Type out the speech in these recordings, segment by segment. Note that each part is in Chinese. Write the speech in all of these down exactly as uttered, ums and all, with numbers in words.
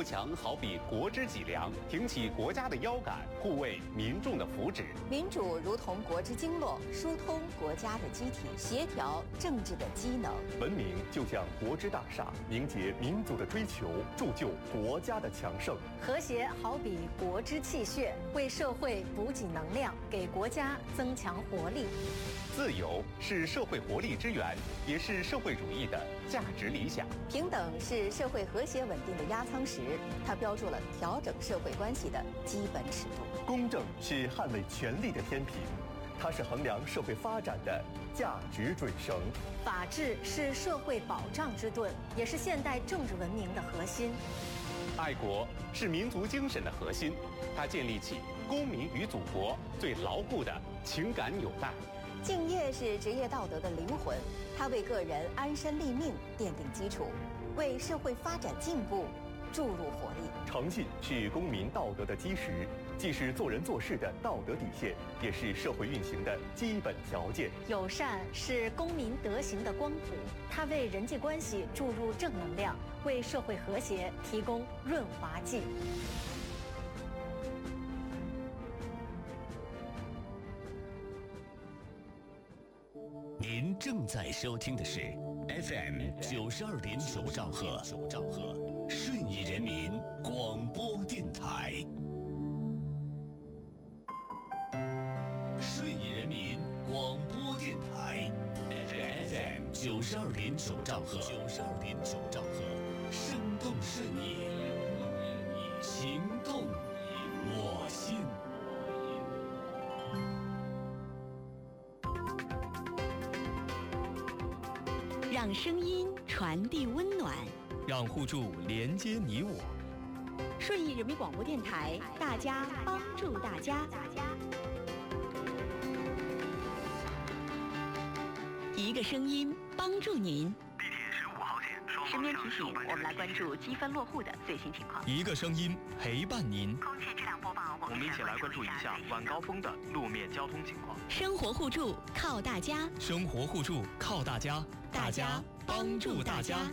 富强好比国之脊梁，挺起国家的腰杆，护卫民众的福祉。 民主如同国之经络，疏通国家的机体，协调政治的机能。 文明就像国之大厦，凝结民族的追求，铸就国家的强盛。 和谐好比国之气血，为社会补给能量，给国家增强活力。 自由是社会活力之源，也是社会主义的价值理想。 平等是社会和谐稳定的压舱石，它标注了调整社会关系的基本尺度。 公正是捍卫权力的天平，它是衡量社会发展的价值准绳。 法治是社会保障之盾，也是现代政治文明的核心。 爱国是民族精神的核心，它建立起公民与祖国最牢固的情感纽带。 敬业是职业道德的灵魂，它为个人安身立命奠定基础，为社会发展进步注入活力。 诚信是公民道德的基石，既是做人做事的道德底线，也是社会运行的基本条件。 友善是公民德行的光谱，它为人际关系注入正能量，为社会和谐提供润滑剂。 您正在收听的是 F M 九十二点九兆赫，顺义人民广播电台。顺义人民广播电台 F M 九十二点九兆赫，九十二点九兆赫，生动顺义，情动我心。 让声音传递温暖， 让互助连接你我。 顺义人民广播电台，大家帮助大家，一个声音帮助您。 地铁十五号线双身边提醒，我们来关注积分落户的最新情况。 一个声音陪伴您。 空气质量播报，我们一起来关注一下晚高峰的路面交通情况。 生活互助靠大家， 生活互助靠大家， 大家帮助大家。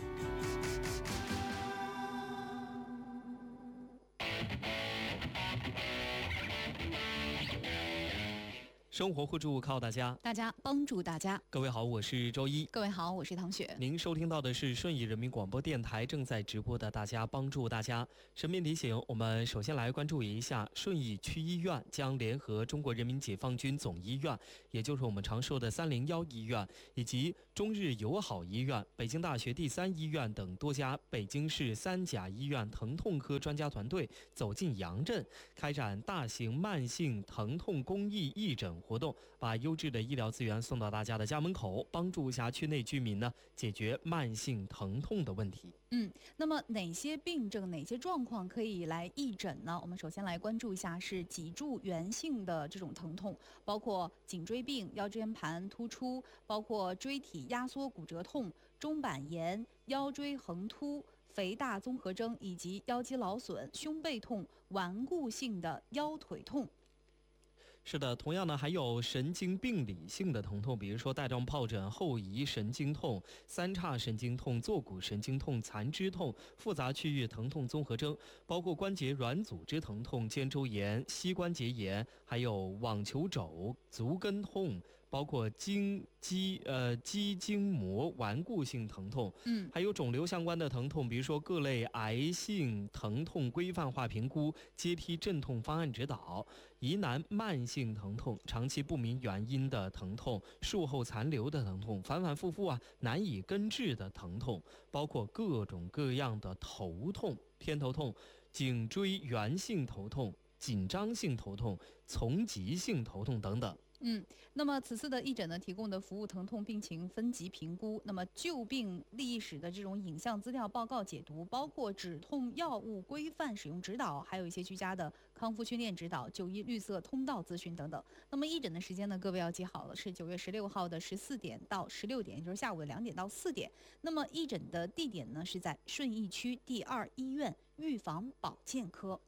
生活互助靠大家， 大家帮助大家。 各位好，我是周一。 各位好，我是唐雪。 您收听到的是顺义人民广播电台正在直播的《大家帮助大家》。身边提醒，我们首先来关注一下顺义区医院将联合中国人民解放军总医院，也就是我们常说的三零一医院，以及中日友好医院、北京大学第三医院等多家北京市三甲医院疼痛科专家团队走进杨镇，开展大型慢性疼痛公益义诊活动，把优质的医疗资源送到大家的家门口，帮助辖区内居民呢解决慢性疼痛的问题。 嗯，那么哪些病症、哪些状况可以来义诊呢？我们首先来关注一下是脊柱源性的这种疼痛，包括颈椎病、腰椎间盘突出，包括椎体压缩骨折痛、中板炎、腰椎横突、肥大综合征以及腰肌劳损、胸背痛、顽固性的腰腿痛。 是的，同样呢，还有神经病理性的疼痛，比如说带状疱疹、后移神经痛、三叉神经痛、坐骨神经痛、残肢痛、复杂区域疼痛综合征，包括关节软组织疼痛、肩周炎、膝关节炎，还有网球肘、足跟痛，包括筋肌呃肌筋膜顽固性疼痛， 嗯， 还有肿瘤相关的疼痛，比如说各类癌性疼痛规范化评估、阶梯镇痛方案指导、疑难慢性疼痛、长期不明原因的疼痛、术后残留的疼痛、反反复复啊难以根治的疼痛，包括各种各样的头痛、偏头痛、颈椎源性头痛、紧张性头痛、丛集性头痛等等。 嗯，那么此次的义诊呢，提供的服务疼痛病情分级评估，那么旧病历史的这种影像资料报告解读，包括止痛药物规范使用指导，还有一些居家的康复训练指导、就医绿色通道咨询等等。那么义诊的时间呢，各位要记好了，是九月十六号的十四点到十六点，也就是下午的两点到四点。那么义诊的地点呢，是在顺义区第二医院预防保健科。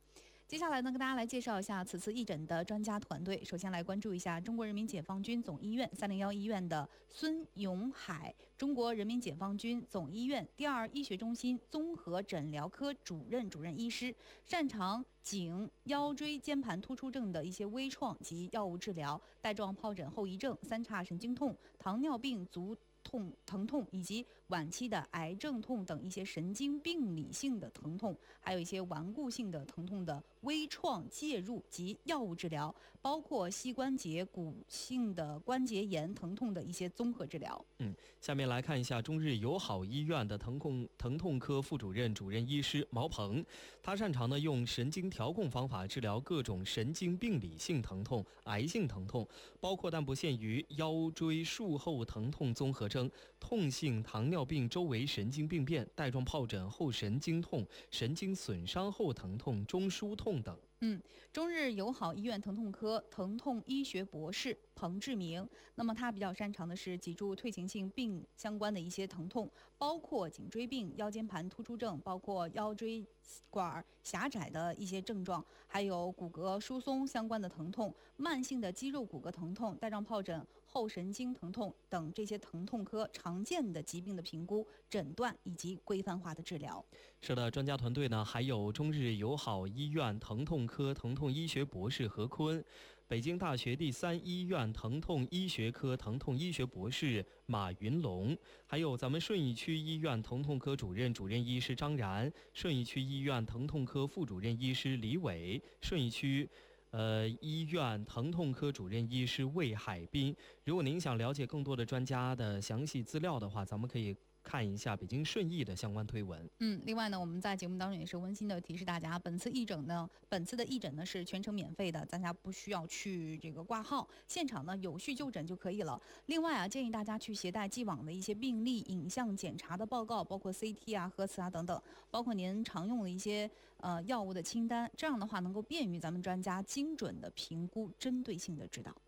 接下来呢，跟大家来介绍一下此次义诊的专家团队。首先来关注一下中国人民解放军总医院三零一医院的孙永海，中国人民解放军总医院第二医学中心综合诊疗科主任主任医师，擅长颈、腰椎间盘突出症的一些微创及药物治疗、带状疱疹后遗症、三叉神经痛、糖尿病足痛疼痛以及晚期的癌症痛等一些神经病理性的疼痛，还有一些顽固性的疼痛的微创介入及药物治疗，包括膝关节骨性的关节炎疼痛的一些综合治疗。 嗯，下面来看一下中日友好医院的疼痛疼痛科副主任主任医师毛鹏，他擅长呢用神经调控方法治疗各种神经病理性疼痛、癌性疼痛，包括但不限于腰椎术后疼痛综合征、痛性糖尿病周围神经病变、带状疱疹后神经痛、神经损伤后疼痛、中枢痛等。 嗯，中日友好医院疼痛科疼痛医学博士彭志明，那么他比较擅长的是脊柱退行性病相关的一些疼痛，包括颈椎病、腰间盘突出症，包括腰椎管狭窄的一些症状，还有骨骼疏松相关的疼痛、慢性的肌肉骨骼疼痛、带状疱疹后神经疼痛等这些疼痛科常见的疾病的评估、诊断以及规范化的治疗。 是的，专家团队呢还有中日友好医院疼痛科疼痛医学博士何坤，北京大学第三医院疼痛医学科疼痛医学博士马云龙，还有咱们顺义区医院疼痛科主任主任医师张然，顺义区医院疼痛科副主任医师李伟，顺义区呃，医院疼痛科主任医师魏海滨。如果您想了解更多的专家的详细资料的话，咱们可以看一下北京顺义的相关推文。 嗯，另外呢，我们在节目当中也是温馨的提示大家，本次义诊呢，本次的义诊呢是全程免费的，大家不需要去这个挂号，现场呢有序就诊就可以了。另外啊，建议大家去携带既往的一些病例、影像检查的报告，包括 C T 啊、核磁啊等等，包括您常用的一些呃药物的清单，这样的话能够便于咱们专家精准的评估、针对性的指导。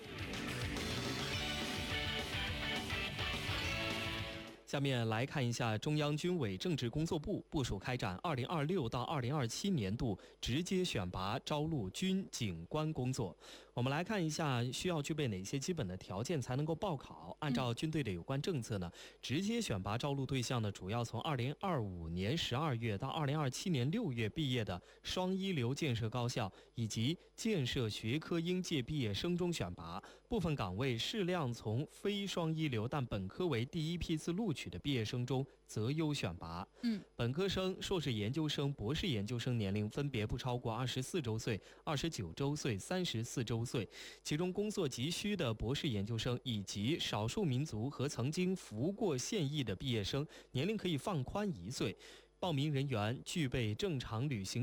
下面来看一下中央军委政治工作部部署开展二零二六到二零二七年度直接选拔招录军警官工作。我们来看一下需要具备哪些基本的条件才能够报考。按照军队的有关政策呢，直接选拔招录对象呢，主要从二零二五年十二月到二零二七年六月毕业的双一流建设高校以及建设学科应届毕业生中选拔，部分岗位适量从非双一流但本科为第一批次录取的毕业生中择优选拔。 嗯， 本科生、硕士研究生、博士研究生年龄分别不超过二十四周岁、二十九周岁、三十四周岁，其中工作急需的博士研究生以及少数民族和曾经服过现役的毕业生，年龄可以放宽一岁。报名人员具备正常旅行